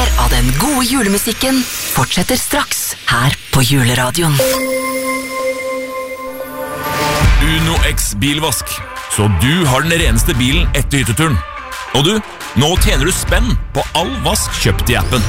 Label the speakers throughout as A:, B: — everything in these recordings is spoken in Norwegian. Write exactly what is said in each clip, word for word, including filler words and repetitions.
A: Mer av den gode julemusikken fortsetter straks her på Juleradioen.
B: Uno X bilvask, så du har den reneste bilen etter hytteturen. Og du, nå tjener du spenn på all vask kjøpt i appen.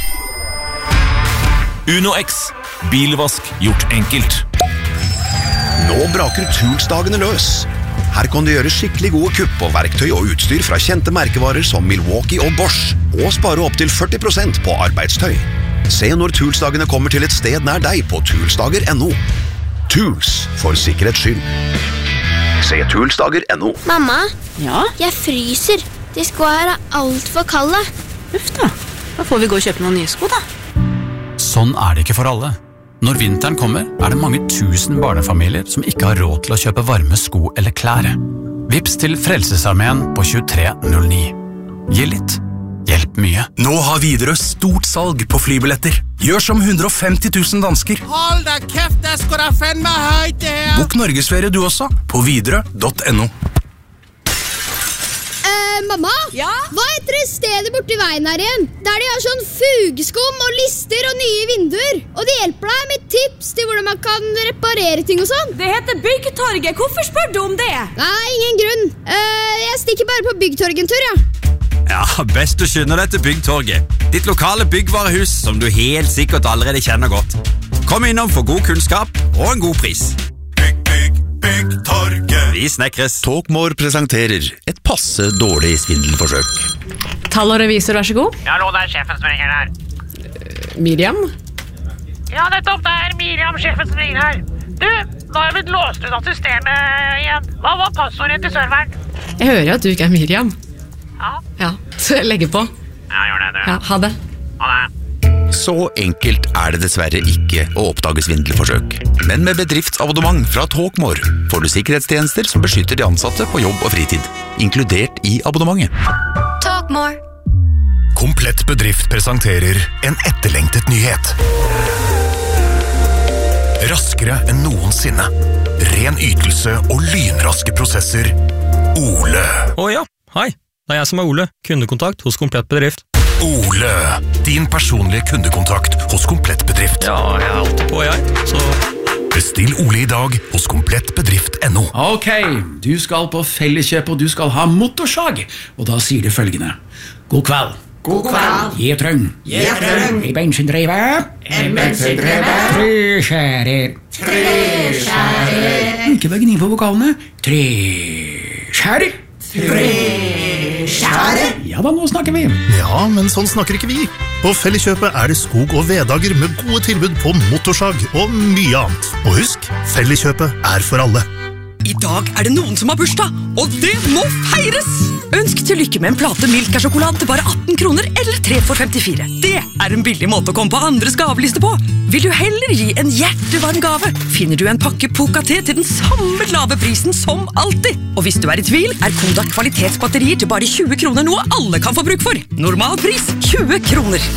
B: Uno X, bilvask gjort enkelt.
C: Nå braker Toolsdagene løs. Her kan du gjøre skikkelig gode kupp på verktøy og utstyr fra kjente merkevarer som Milwaukee og Bosch, og spare opp til førti prosent på arbeidstøy. Se når Toolsdagene kommer til et sted nær deg på toolsdager punktum no. Tools, for sikkerhets skyld. Se toolsdager punktum no.
D: Mamma?
E: Ja?
D: Jeg fryser. De skoene er alt for kalde.
E: Uff da. Da får vi gå og kjøpe noen nye sko da.
F: Sånn er det ikke for alle. Når vinteren kommer, er det mange tusen barnefamilier som ikke har råd til å kjøpe varme sko eller klær. Vips til Frelsesarmeen på tjuetre null ni. Gi litt. Hjelp mye.
G: Nå har Widerøe stort salg på flybilletter. Gjør som hundre og femti tusen dansker.
H: Hold da kæft, det skal da fandme høyt det her.
G: Bok Norgesferie du også, på widerøe punktum no.
D: Eh, mamma?
E: Ja?
D: Hva heter det stedet borte i veien her igjen? Der de har sånn fugeskum og lister og nye vinduer. Og de hjelper deg med tips til hvordan man kan reparere ting og sånn.
E: Det heter Byggtorget. Hvorfor spør du om det?
D: Nei, ingen grunn. Eh, jeg stikker bare på Byggtorget en tur, ja.
I: Ja, best du skynder deg til Byggtorget. Ditt lokale byggvarehus som du helt sikkert allerede kjenner godt. Kom innom for god kunnskap og en god pris.
G: Bygg, bygg, Byggtorget.
I: Vi snekres.
C: Talkmore presenterer et passe dårlig svindelforsøk.
J: Tall og revisor, vær så god.
K: Ja, hallo, det er sjefen som ringer her.
J: Miriam?
K: Ja, nettopp, det er Miriam, sjefen som ringer her. Du, nå har jeg blitt låst ut av systemet igjen. Hva var passordet til serveren?
J: Jeg hører jo at du ikke er Miriam.
K: Ja.
J: Ja, så jeg legger på.
K: Ja, gjør det, du.
J: Ja, ha det.
K: Ha det.
C: Så enkelt er det dessverre ikke å oppdage svindelforsøk. Men med bedriftsabonnement fra Talkmore får du sikkerhetstjenester som beskytter de ansatte på jobb og fritid, inkludert i abonnementet.
A: Talkmore.
G: Komplett bedrift presenterer en etterlengtet nyhet. Raskere enn noensinne. Ren ytelse og lynraske prosesser. Ole.
L: Å ja, hei. Det er jeg som er Ole, kundekontakt hos Komplett Bedrift.
G: Ole, din personlige kundekontakt hos Komplett Bedrift.
L: Ja, jeg er alltid på jeg, så...
G: Bestill Ole i dag hos komplett bedrift punktum no.
M: Ok, du skal på Felleskjøp og du skal ha motorsag. Og da sier du følgende. God kveld.
H: God kveld.
M: Jeg trøng.
H: Jeg trøng.
M: En bensindriver.
H: En bensindriver.
M: Tre skjærer.
H: Tre skjærer.
M: Ikke vær gni på vokalene. Tre skjærer.
H: Tre skjærer.
M: Ja da, nå snakker vi.
N: Ja, men sånn snakker ikke vi. På Felleskjøpet er det skog- og vedager med gode tilbud på motorsag og mye annet. Og husk, Felleskjøpet er for alle.
O: I dag er det noen som har bursdag, og det må feires! Ønsk til lykke med en plate Milka-sjokolade til bare atten kroner eller tre for femtifire. Det er en billig måte å komme på andres gaveliste på. Vil du heller gi en hjertevarm gave, finner du en pakke Poca-te til den samme lave prisen som alltid. Og hvis du er i tvil, er Kodak kvalitetsbatterier til bare tjue kroner noe alle kan få bruk for. Normal pris tjue kroner.